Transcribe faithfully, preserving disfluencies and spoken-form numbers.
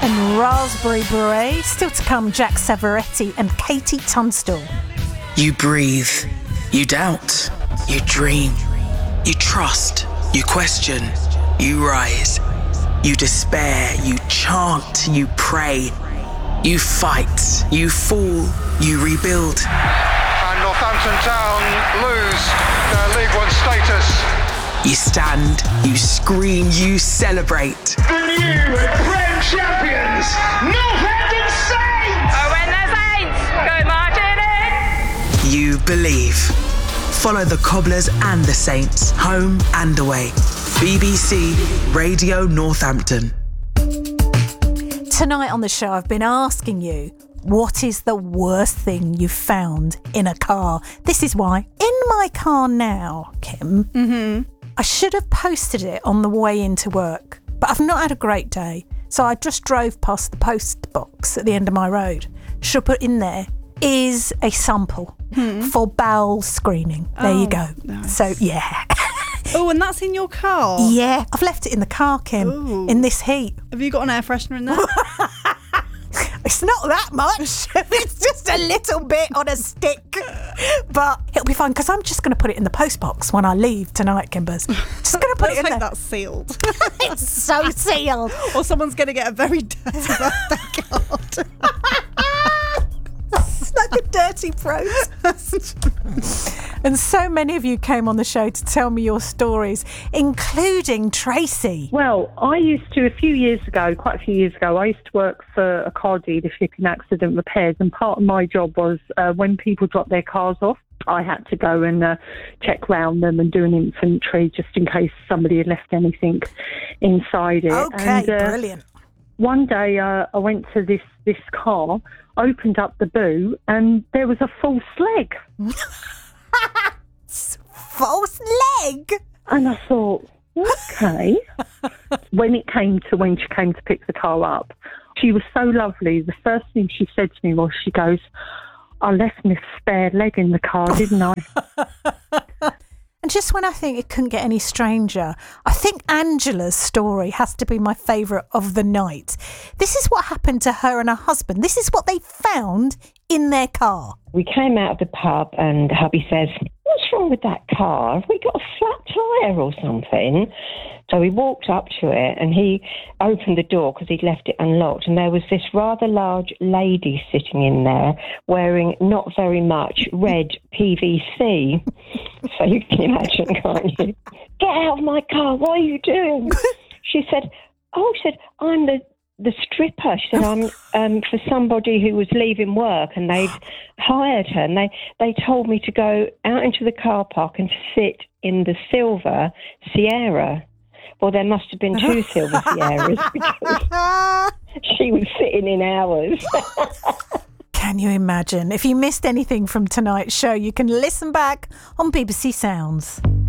and Raspberry Beret. Still to come, Jack Savoretti and Katie Tunstall. You breathe, you doubt, you dream, you trust, you question, you rise, you despair, you chant, you pray, you fight, you fall, you rebuild. And Northampton Town lose their League One status. You stand, you scream, you celebrate. The new Prem champions, Northampton Saints! Oh, when the Saints go marching in! You believe. Follow the Cobblers and the Saints, home and away. B B C Radio Northampton. Tonight on the show, I've been asking you, what is the worst thing you've found in a car? This is why. In my car now, Kim, mm-hmm. I should have posted it on the way into work, but I've not had a great day. So I just drove past the post box at the end of my road. Should have put in there is a sample hmm. for bowel screening. There oh, you go. Nice. So, yeah. Oh, and that's in your car? Yeah, I've left it in the car, Kim, Ooh. in this heat. Have you got an air freshener in there? It's not that much. It's just a little bit on a stick. But it'll be fine because I'm just going to put it in the post box when I leave tonight, Kimbers. Just going to put Let's it in hope there. That's sealed. It's so sealed. Or someone's going to get a very dirty birthday card. Like a dirty protest. And so many of you came on the show to tell me your stories, including Tracy. Well, I used to, a few years ago, quite a few years ago, I used to work for a car dealership in accident repairs, and part of my job was uh, when people dropped their cars off, I had to go and uh, check round them and do an inventory just in case somebody had left anything inside it. Okay, and, uh, brilliant. One day uh, I went to this, this car, opened up the boot, and there was a false leg. False leg? And I thought, okay. When it came to when she came to pick the car up, she was so lovely. The first thing she said to me was, she goes, I left my spare leg in the car, didn't I? And just when I think it couldn't get any stranger, I think Angela's story has to be my favourite of the night. This is what happened to her and her husband. This is what they found in their car. We came out of the pub and hubby says, what's wrong with that car? Have we got a flat tyre or something? So we walked up to it and he opened the door because he'd left it unlocked, and there was this rather large lady sitting in there wearing not very much red P V C. So you can imagine, can't you? Get out of my car, what are you doing? She said, oh, she said, I'm the, the stripper. She said, I'm um, for somebody who was leaving work and they'd hired her, and they, they told me to go out into the car park and sit in the silver Sierra. Well, there must have been two silver Sierras because she was sitting in ours. Can you imagine? If you missed anything from tonight's show, you can listen back on B B C Sounds.